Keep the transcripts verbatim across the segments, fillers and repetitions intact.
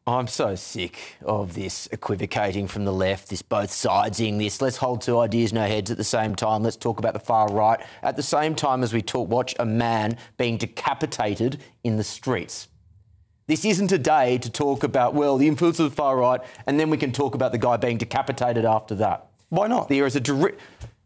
I'm so sick of this equivocating from the left, this both sidesing this. Let's hold two ideas, no heads at the same time. Let's talk about the far right at the same time as we talk, watch a man being decapitated in the streets. This isn't a day to talk about, well, the influence of the far right, and then we can talk about the guy being decapitated after that. Why not? There is a direct...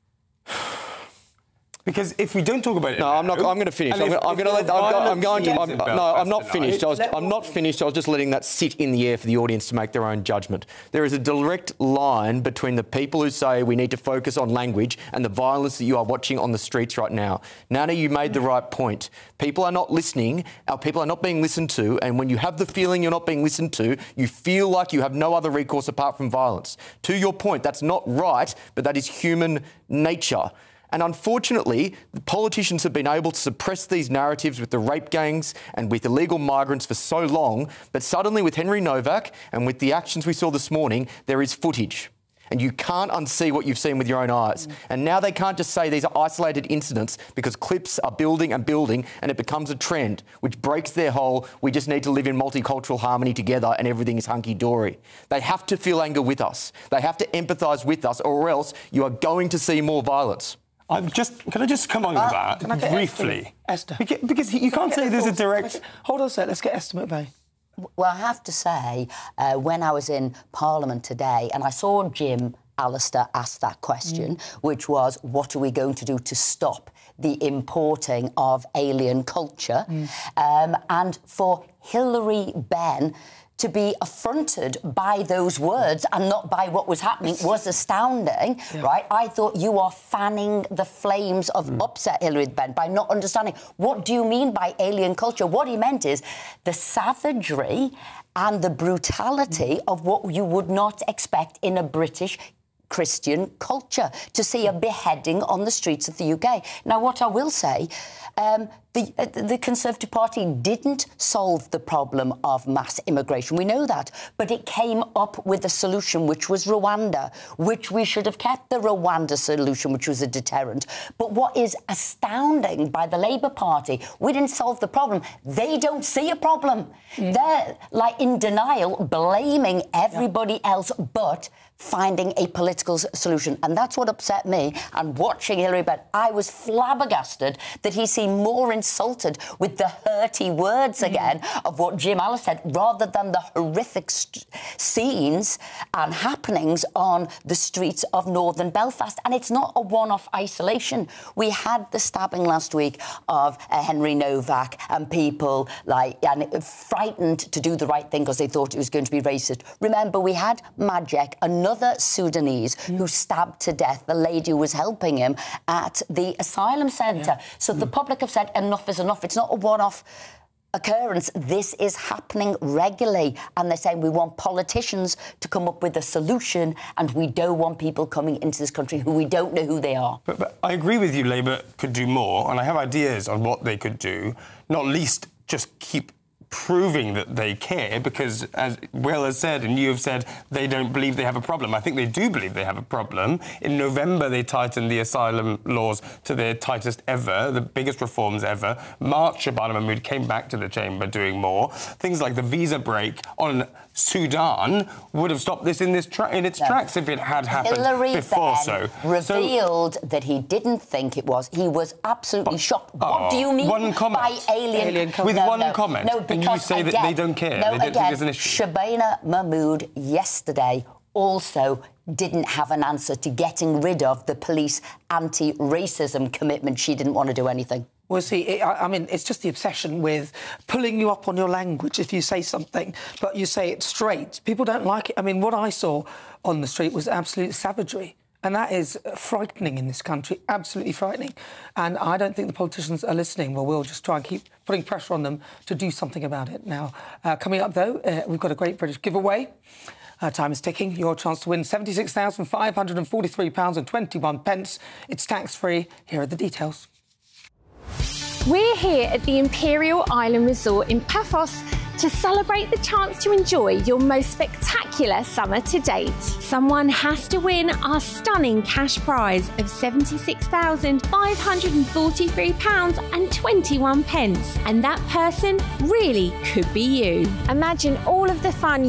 Because if we don't talk about it, no, now, I'm not. I'm going to finish. I'm, if, gonna, I'm going to let. I'm, I'm going to. I'm, no, I'm not tonight, finished. I was, I'm not finished. I was just letting that sit in the air for the audience to make their own judgment. There is a direct line between the people who say we need to focus on language and the violence that you are watching on the streets right now. Nana, you made the right point. People are not listening. Our people are not being listened to. And when you have the feeling you're not being listened to, you feel like you have no other recourse apart from violence. To your point, that's not right, but that is human nature. And unfortunately, the politicians have been able to suppress these narratives with the rape gangs and with illegal migrants for so long, but suddenly with Henry Novak and with the actions we saw this morning, there is footage. And you can't unsee what you've seen with your own eyes. Mm. And now they can't just say these are isolated incidents because clips are building and building and it becomes a trend, which breaks their whole, we just need to live in multicultural harmony together and everything is hunky-dory. They have to feel anger with us. They have to empathise with us, or else you are going to see more violence. I've just, can I just come on uh, with that can I get briefly? Esther. Because, because you can't say there's a direct... Hold on a sec, let's get Esther McVey. Well, I have to say, uh, when I was in Parliament today and I saw Jim Allister ask that question, mm. which was, what are we going to do to stop the importing of alien culture? Mm. Um, and for Hilary Benn to be affronted by those words and not by what was happening was astounding, yeah. right? I thought you are fanning the flames of mm. upset Hilary Benn by not understanding. What do you mean by alien culture? What he meant is the savagery and the brutality mm. of what you would not expect in a British Christian culture, to see a beheading on the streets of the U K. Now, what I will say, um, the, uh, the Conservative Party didn't solve the problem of mass immigration. We know that. But it came up with a solution, which was Rwanda, which we should have kept the Rwanda solution, which was a deterrent. But what is astounding by the Labour Party, we didn't solve the problem. They don't see a problem. Mm. They're, like, in denial, blaming everybody yeah. else but finding a political solution. And that's what upset me. And watching Hilary Benn, I was flabbergasted that he seemed more insulted with the hurty words again mm. of what Jim Allister said, rather than the horrific scenes and happenings on the streets of northern Belfast. And it's not a one-off isolation. We had the stabbing last week of uh, Henry Novak and people like and frightened to do the right thing because they thought it was going to be racist. Remember, we had Majek, another Another Sudanese mm. who stabbed to death the lady who was helping him at the asylum centre. Yeah. So mm. the public have said enough is enough. It's not a one-off occurrence. This is happening regularly. And they're saying we want politicians to come up with a solution and we don't want people coming into this country who we don't know who they are. But, but I agree with you, Labour could do more, and I have ideas on what they could do, not least just keep proving that they care, because, as Will has said and you have said, they don't believe they have a problem. I think they do believe they have a problem. In November, they tightened the asylum laws to their tightest ever, the biggest reforms ever. March, Shabana Mahmood came back to the chamber doing more. Things like the visa break on Sudan would have stopped this in, this tra in its no. tracks if it had happened Hilary before Benn so. revealed so, that he didn't think it was. He was absolutely oh, shocked. Oh, what do you mean one comment. by alien, alien culture? With no, one no, comment. No, and you say again, that they don't care. No, they don't again, think there's an issue. Shabana Mahmood yesterday also didn't have an answer to getting rid of the police anti-racism commitment. She didn't want to do anything. Well, see, it, I, I mean, it's just the obsession with pulling you up on your language if you say something, but you say it straight. People don't like it. I mean, what I saw on the street was absolute savagery. And that is frightening in this country, absolutely frightening. And I don't think the politicians are listening. Well, we'll just try and keep putting pressure on them to do something about it. Now, uh, coming up, though, uh, we've got a Great British giveaway. Uh, time is ticking. Your chance to win seventy-six thousand five hundred and forty-three pounds twenty-one. It's tax-free. Here are the details. We're here at the Imperial Island Resort in Paphos to celebrate the chance to enjoy your most spectacular summer to date. Someone has to win our stunning cash prize of seventy-six thousand five hundred and forty-three pounds twenty-one. And that person really could be you. Imagine all of the fun